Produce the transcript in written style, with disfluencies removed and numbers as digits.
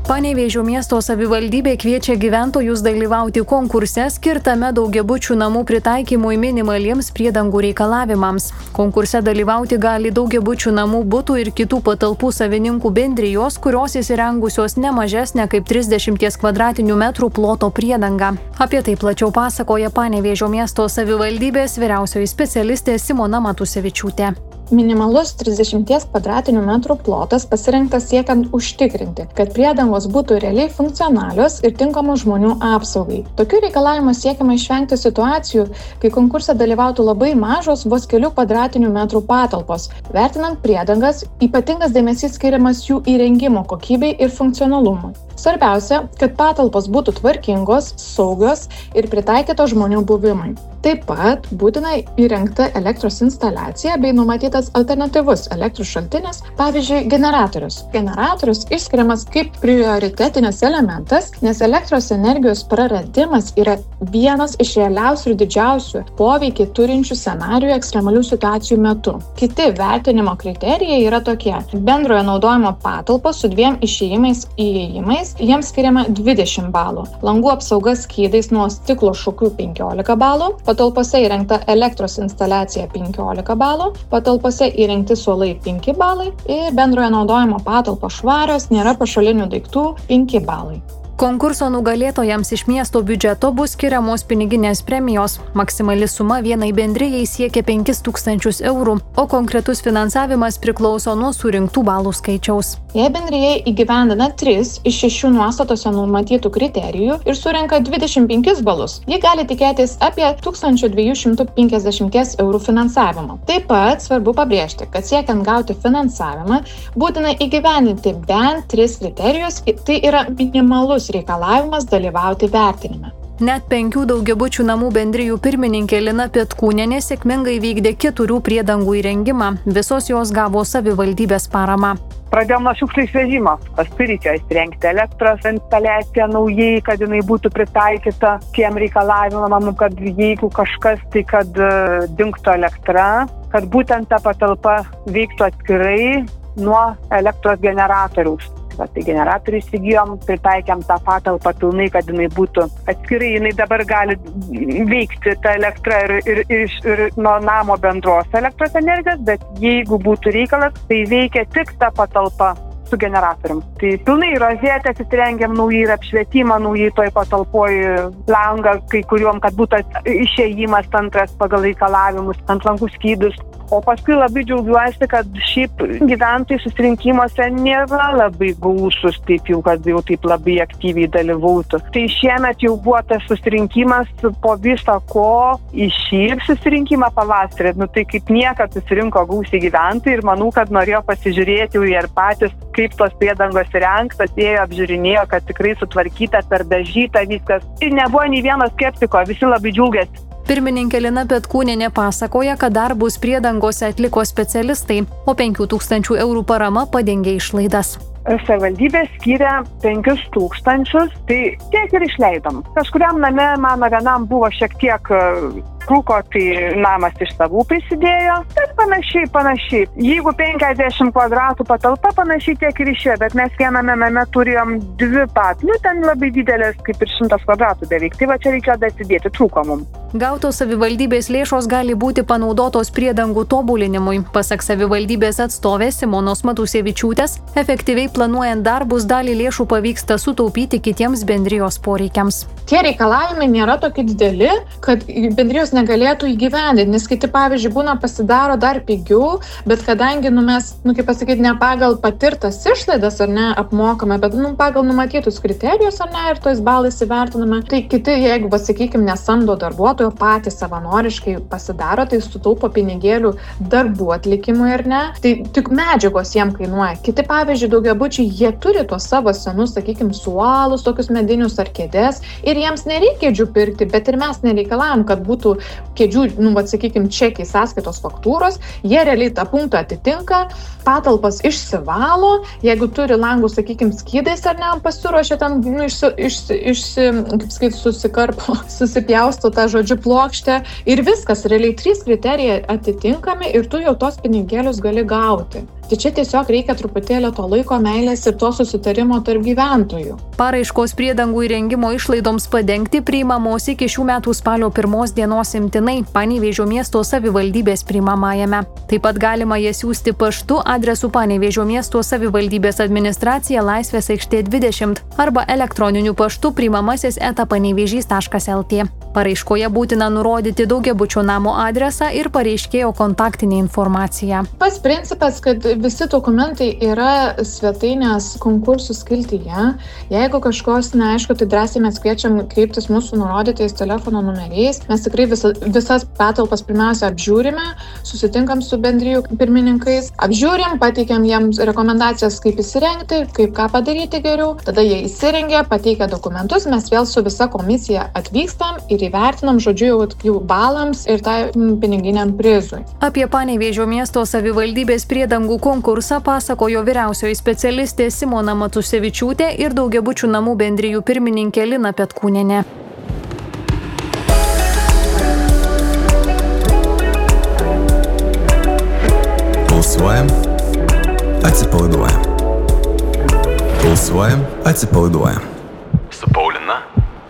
Panevėžio miesto savivaldybė kviečia gyventojus dalyvauti konkurse skirtame daugiabučių namų pritaikymui minimaliems priedangų reikalavimams. Konkurse dalyvauti gali daugiabučių namų butų ir kitų patalpų savininkų bendrijos, kurios įsirengusios ne mažesnę kaip 30 kvadratinių metrų ploto priedangą. Apie tai plačiau pasakoja Panevėžio miesto savivaldybės vyriausioji specialistė Simona Matusevičiūtė. Minimalus 30 kvadratinių metrų plotas pasirinktas siekiant užtikrinti, kad priedangos būtų realiai funkcionalios ir tinkamos žmonių apsaugai. Tokių reikalavimų siekiama išvengti situacijų, kai konkurse dalyvautų labai mažos vos kelių kvadratinių metrų patalpos. Vertinant priedangas, ypatingas dėmesys skiriamas jų įrengimo kokybei ir funkcionalumui. Svarbiausia, kad patalpos būtų tvarkingos, saugios ir pritaikytos žmonių buvimui. Taip pat būtina įrengta elektros instaliacija bei numatytas alternatyvus elektros šaltinis, pavyzdžiui, generatorius. Generatorius išskiriamas kaip prioritetinis elementas, nes elektros energijos praradimas yra vienas iš realiausių ir didžiausių poveikį turinčių scenarijų ekstremalių situacijų metu. Kiti vertinimo kriterijai yra tokie: bendrojo naudojimo patalpos su 2 išėjimais, jiems skiriama 20 balų. Langų apsauga skydais nuo stiklo šukių 15 balų, patalpose įrengta elektros instaliacija 15 balų, patalpose įrengti suolai 5 balai ir bendrojo naudojimo patalpos švarios, nėra pašalinių daiktų 5 balai. Konkurso nugalėtojams iš miesto biudžeto bus skiriamos piniginės premijos. Maksimali suma vienai bendrijai siekia 5 000 eurų, o konkretus finansavimas priklauso nuo surinktų balų skaičiaus. Jei bendrija įgyvendina 3 iš 6 nuostatose numatytų kriterijų ir surenka 25 balus, ji gali tikėtis apie 1250 eurų finansavimo. Taip pat svarbu pabrėžti, kad siekiant gauti finansavimą, būtina įgyvendinti bent 3 kriterijus, tai yra minimalus reikalavimas dalyvauti vertinime. Net 5 daugiabučių namų bendrijų pirmininkė Lina Petkūnienė sėkmingai vykdė 4 priedangų įrengimą. Visos jos gavo savivaldybės paramą. Pradėjom nuo šiukšlių išvežimo. Paskui reikėjo įsirengti elektros instaliaciją naujai, kad jinai būtų pritaikyta tiem reikalavimam, kad jeigu kažkas, tai kad dingtų elektra, kad būtent ta patalpa veiktų atskirai nuo elektros generatoriaus. Tai generatorių įsigijom, pritaikėm tą patalpą pilnai, kad jinai būtų atskirai, jinai dabar gali veikti tą elektrą ir nuo namo bendros elektros energijos, bet jeigu būtų reikalas, tai veikia tik ta patalpa su generatorium. Tai pilnai rozetės įsirengiam naujai ir apšvietimą, naujai toj patalpoj langą, kai kuriuom, kad būtų išėjimas antras pagal reikalavimus, ant langų skydus. O paskui labai džiaugiuosi, kad šiaip gyventojų susirinkimuose nėra labai gausus, taip jau, kad jau taip labai aktyviai dalyvautų. Tai šiemet jau buvo tas susirinkimas po viso ko į šį susirinkimą pavasarį. Tai kaip niekad susirinko gausiai gyventojai ir manau, kad norėjo pasižiūrėti jau ir patys, kaip tos priedangos įrengtos, ėjo apžiūrinėjo, kad tikrai sutvarkyta, perdažyta viskas. Ir nebuvo nei vieno skeptiko, visi labai džiaugiasi. Pirmininkė Lina Petkūnienė pasakoja, kad darbus priedangose atliko specialistai, o 5 000 eurų parama padengė išlaidas. Savivaldybė skiria 5 000, tai tiek ir išleidom. Kažkuriam name mano vienam buvo šiek tiek trūko, tai namas iš savų prisidėjo, bet panašiai. Jeigu 50 kvadratų patalpa, panašiai tiek ir išėjo, bet mes viename name turėjom 2 patalpas, ten labai didelės, kaip ir 100 kvadratų beveik, tai va čia reikėjo dasidėti, trūko mums. Gautos savivaldybės lėšos gali būti panaudotos priedangų tobulinimui. Pasak savivaldybės atstovės Simonos Matusevičiūtės, efektyviai planuojant darbus dalį lėšų pavyksta sutaupyti kitiems bendrijos poreikiams. Tie reikalavimai nėra tokie dideli, kad bendrijos negalėtų įgyvendinti, nes kiti, pavyzdžiui, būna pasidaro dar pigiau, bet kadangi mes, kaip pasakyti, ne pagal patirtas išlaidas ar ne apmokame, bet pagal numatytus kriterijus ar ne ir tojais balais įvertiname, tai kiti, jeigu, sakykime, nesamdo darbuotojo, patys savanoriškai pasidaro, tai sutaupo pinigėlių darbų atlikimui ar ne, tai tik medžiagos jiem kainuoja. Kiti, pavyzdžiui, daugiabučiai, jie turi tuos savo senus, sakykime, suolus, tokius medinius ar kėdės ir jiems nereikia kėdžių pirkti, bet ir mes nereikalavom, kad būtų kėdžių, sakykime, čekiai sąskaitos faktūros, jie realiai tą punktą atitinka, patalpas išsivalo, jeigu turi langų, sakykime, skydais ar ne, pasiruošia ten, susipjausto tą žodžiu plokštę ir viskas, realiai 3 kriterijai atitinkami ir tu jau tos pinigėlius gali gauti. Tai čia tiesiog reikia truputėlį to laiko, meilės ir to susitarimo tarp gyventojų. Paraiškos priedangų įrengimo išlaidoms padengti priimamos iki šių metų spalio 1 dienos imtinai Panevėžio miesto savivaldybės priimamajame. Taip pat galima jas siųsti paštu adresu Panevėžio miesto savivaldybės administracija Laisvės aikštė 20 arba elektroniniu paštu priimamasis@panevėžys.lt. Paraiškoje būtina nurodyti daugiabučio namo adresą ir pareiškėjo kontaktinę informaciją. Pats principas, kad visi dokumentai yra svetainės konkursų skiltyje. Jeigu kažkos neaišku, tai drąsiai mes kviečiam kreiptis mūsų nurodytais telefono numeriais. Mes tikrai visas patalpas pirmiausia apžiūrime, susitinkam su bendrijų pirmininkais, apžiūrim, pateikiam jiems rekomendacijas, kaip įsirengti, kaip ką padaryti geriau. Tada jie įsirengia, pateikia dokumentus, mes vėl su visa komisija atvykstam ir įvertinam, žodžiu, jų balams ir tai piniginiam prizui. Apie Panevėžio miesto savivaldybės priedangų konkursą pasakojo vyriausioji specialistė Simona Matusevičiūtė ir daugiabučių namų bendrijų pirmininkė Lina Petkūnienė. Pulsuojam, atsipalaiduojam. Pulsuojam, atsipalaiduojam.